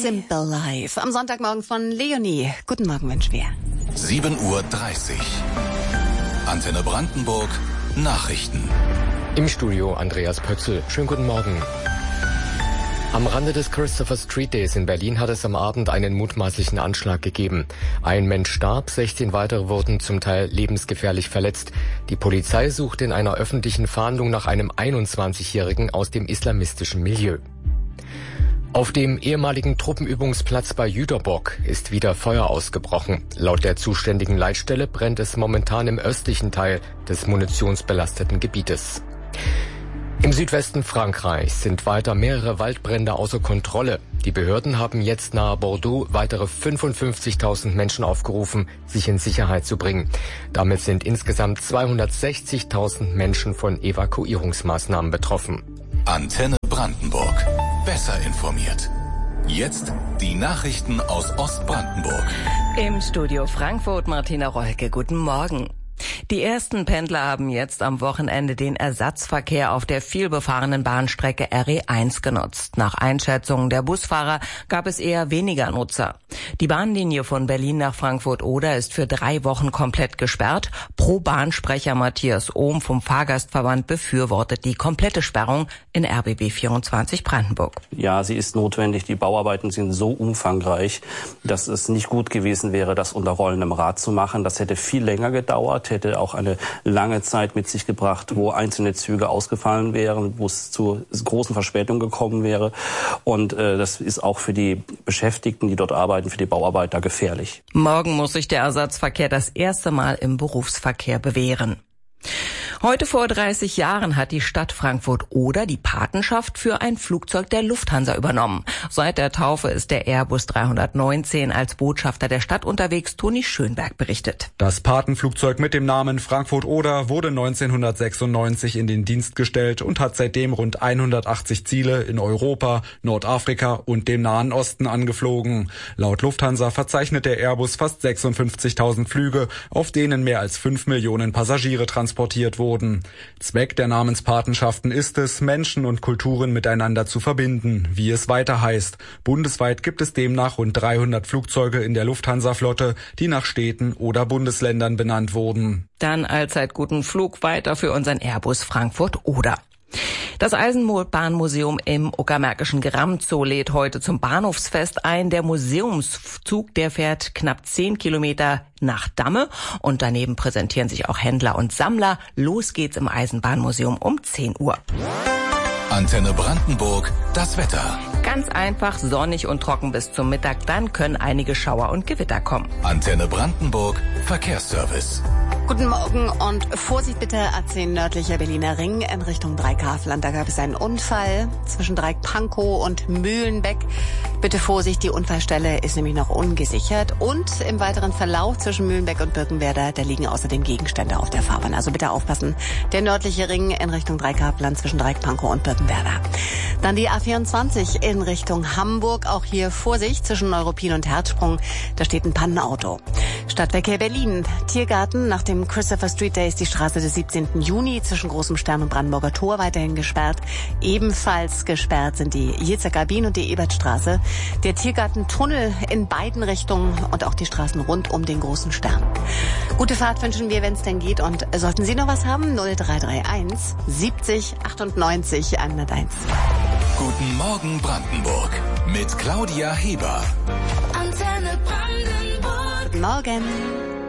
Simple Life. Am Sonntagmorgen von Leonie. Guten Morgen wünschen wir. 7:30 Uhr. Antenne Brandenburg. Nachrichten. Im Studio Andreas Pötzl. Schönen guten Morgen. Am Rande des Christopher Street Days in Berlin hat es am Abend einen mutmaßlichen Anschlag gegeben. Ein Mensch starb, 16 weitere wurden zum Teil lebensgefährlich verletzt. Die Polizei sucht in einer öffentlichen Fahndung nach einem 21-Jährigen aus dem islamistischen Milieu. Auf dem ehemaligen Truppenübungsplatz bei Jüterbock ist wieder Feuer ausgebrochen. Laut der zuständigen Leitstelle brennt es momentan im östlichen Teil des munitionsbelasteten Gebietes. Im Südwesten Frankreichs sind weiter mehrere Waldbrände außer Kontrolle. Die Behörden haben jetzt nahe Bordeaux weitere 55.000 Menschen aufgerufen, sich in Sicherheit zu bringen. Damit sind insgesamt 260.000 Menschen von Evakuierungsmaßnahmen betroffen. Antenne Brandenburg. Besser informiert. Jetzt die Nachrichten aus Ostbrandenburg. Im Studio Frankfurt Martina Rolke. Guten Morgen. Die ersten Pendler haben jetzt am Wochenende den Ersatzverkehr auf der vielbefahrenen Bahnstrecke RE1 genutzt. Nach Einschätzungen der Busfahrer gab es eher weniger Nutzer. Die Bahnlinie von Berlin nach Frankfurt-Oder ist für 3 Wochen komplett gesperrt. Pro-Bahnsprecher Matthias Ohm vom Fahrgastverband befürwortet die komplette Sperrung in RBB 24 Brandenburg. Ja, sie ist notwendig. Die Bauarbeiten sind so umfangreich, dass es nicht gut gewesen wäre, das unter rollendem Rad zu machen. Das hätte viel länger gedauert, hätte auch eine lange Zeit mit sich gebracht, wo einzelne Züge ausgefallen wären, wo es zu großen Verspätungen gekommen wäre. Und das ist auch für die Beschäftigten, die dort arbeiten, für die Bauarbeiter gefährlich. Morgen muss sich der Ersatzverkehr das erste Mal im Berufsverkehr bewähren. Heute vor 30 Jahren hat die Stadt Frankfurt-Oder die Patenschaft für ein Flugzeug der Lufthansa übernommen. Seit der Taufe ist der Airbus 319 als Botschafter der Stadt unterwegs. Toni Schönberg berichtet. Das Patenflugzeug mit dem Namen Frankfurt-Oder wurde 1996 in den Dienst gestellt und hat seitdem rund 180 Ziele in Europa, Nordafrika und dem Nahen Osten angeflogen. Laut Lufthansa verzeichnet der Airbus fast 56.000 Flüge, auf denen mehr als 5 Millionen Passagiere transportiert wurden. Zweck der Namenspatenschaften ist es, Menschen und Kulturen miteinander zu verbinden, wie es weiter heißt. Bundesweit gibt es demnach rund 300 Flugzeuge in der Lufthansa-Flotte, die nach Städten oder Bundesländern benannt wurden. Dann allzeit guten Flug weiter für unseren Airbus Frankfurt-Oder. Das Eisenbahnmuseum im Uckermärkischen Gramm-Zoo lädt heute zum Bahnhofsfest ein. Der Museumszug, der fährt knapp 10 Kilometer nach Damme und daneben präsentieren sich auch Händler und Sammler. Los geht's im Eisenbahnmuseum um 10 Uhr. Antenne Brandenburg, das Wetter. Ganz einfach sonnig und trocken bis zum Mittag, dann können einige Schauer und Gewitter kommen. Antenne Brandenburg, Verkehrsservice. Guten Morgen und Vorsicht bitte, A10 nördlicher Berliner Ring in Richtung Dreikafland. Da gab es einen Unfall zwischen Dreieck-Pankow und Mühlenbeck. Bitte Vorsicht, die Unfallstelle ist nämlich noch ungesichert. Und im weiteren Verlauf zwischen Mühlenbeck und Birkenwerder, da liegen außerdem Gegenstände auf der Fahrbahn. Also bitte aufpassen. Der nördliche Ring in Richtung Dreieckafland zwischen Dreieck-Pankow und Birkenwerder. Dann die A24 in Richtung Hamburg. Auch hier Vorsicht zwischen Neuruppin und Herzsprung. Da steht ein Pannenauto. Stadtverkehr Berlin. Tiergarten nach dem Christopher Street Day ist die Straße des 17. Juni zwischen Großem Stern und Brandenburger Tor weiterhin gesperrt. Ebenfalls gesperrt sind die Jezekabin und die Ebertstraße. Der Tiergartentunnel in beiden Richtungen und auch die Straßen rund um den Großen Stern. Gute Fahrt wünschen wir, wenn es denn geht. Und sollten Sie noch was haben? 0331 70 98 101. Guten Morgen Brandenburg mit Claudia Heber. Antenne Brandenburg. Morgen.